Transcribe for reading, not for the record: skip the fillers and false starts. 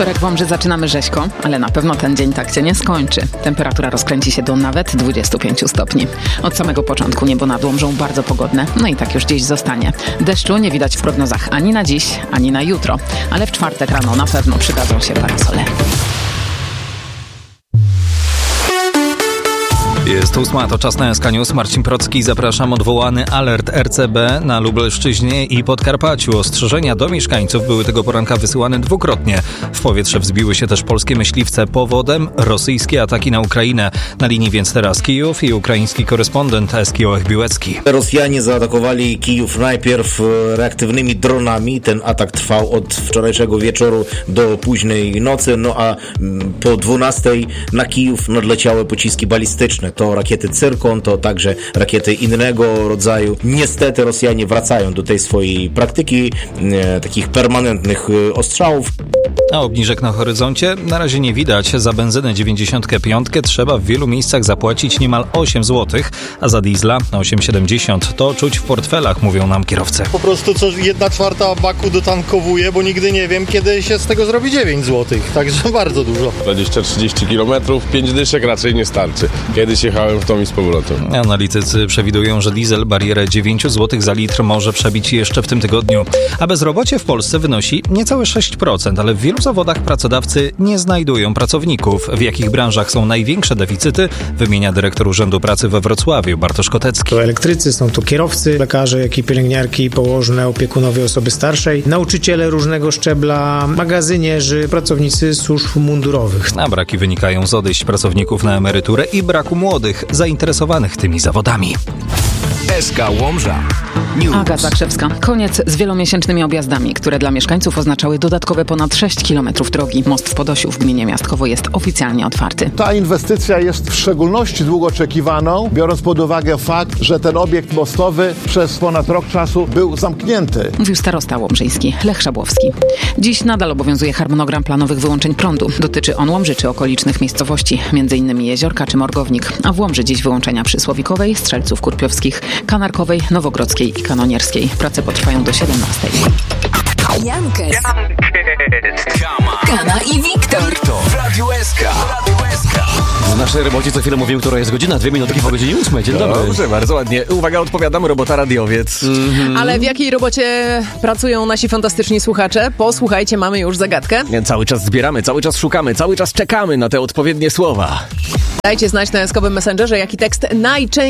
Wtorek w Łomży zaczynamy rzeźko, ale na pewno ten dzień tak się nie skończy. Temperatura rozkręci się do nawet 25 stopni. Od samego początku niebo nad Łomżą bardzo pogodne, no i tak już dziś zostanie. Deszczu nie widać w prognozach ani na dziś, ani na jutro, ale w czwartek rano na pewno przydadzą się parasole. Jest 8, to czas na SK News. Marcin Procki, zapraszam. Odwołany alert RCB na Lubelszczyźnie i Podkarpaciu. Ostrzeżenia do mieszkańców były tego poranka wysyłane dwukrotnie. W powietrze wzbiły się też polskie myśliwce. Powodem rosyjskie ataki na Ukrainę. Na linii więc teraz Kijów i ukraiński korespondent Eski Ołech-Biłecki. Rosjanie zaatakowali Kijów najpierw reaktywnymi dronami. Ten atak trwał od wczorajszego wieczoru do późnej nocy, no a po 12 na Kijów nadleciały pociski balistyczne. To rakiety Cyrkon, to także rakiety innego rodzaju. Niestety Rosjanie wracają do tej swojej praktyki takich permanentnych ostrzałów. A obniżek na horyzoncie na razie nie widać. Za benzynę 95 trzeba w wielu miejscach zapłacić niemal 8 zł, a za diesla 8,70. To czuć w portfelach, mówią nam kierowcy. Po prostu co 1/4 baku dotankowuję, bo nigdy nie wiem, kiedy się z tego zrobi 9 zł. Także bardzo dużo. 20-30 km, 5 dyszek raczej nie starczy. Kiedyś jechałem w tom i z powrotem. Analitycy przewidują, że diesel barierę 9 zł za litr może przebić jeszcze w tym tygodniu. A bezrobocie w Polsce wynosi niecałe 6%, ale w wielu zawodach pracodawcy nie znajdują pracowników. W jakich branżach są największe deficyty, wymienia dyrektor Urzędu Pracy we Wrocławiu Bartosz Kotecki. To elektrycy, są to kierowcy, lekarze, jak i pielęgniarki, położne, opiekunowie osoby starszej, nauczyciele różnego szczebla, magazynierzy, pracownicy służb mundurowych. A braki wynikają z odejść pracowników na emeryturę i braku młodych zainteresowanych tymi zawodami. SK Łomża News. Aga Zakrzewska. Koniec z wielomiesięcznymi objazdami, które dla mieszkańców oznaczały dodatkowe ponad 6 km drogi. Most w Podosiu w gminie Miastkowo jest oficjalnie otwarty. Ta inwestycja jest w szczególności długo oczekiwaną, biorąc pod uwagę fakt, że ten obiekt mostowy przez ponad rok czasu był zamknięty. Mówił starosta łomżyński Lech Szabłowski. Dziś nadal obowiązuje harmonogram planowych wyłączeń prądu. Dotyczy on Łomży czy okolicznych miejscowości, m.in. Jeziorka czy Morgownik. A w Łomży dziś wyłączenia przy Słowikowej, Strzelców Kurpiowskich, Kanarkowej, Nowogrodzkiej i Kanonierskiej. Prace potrwają do 17. Jankes, Kama i Wiktor W Radiu SK. W naszej robocie co chwilę mówimy, która jest godzina, 2 minutki po godzinie 8. Dzień dobry. Dobrze, bardzo ładnie. Uwaga, odpowiadam, robota radiowiec. Ale w jakiej robocie pracują nasi fantastyczni słuchacze? Posłuchajcie, mamy już zagadkę. Cały czas zbieramy, cały czas szukamy, cały czas czekamy na te odpowiednie słowa. Dajcie znać na eskowym messengerze, jaki tekst najczęściej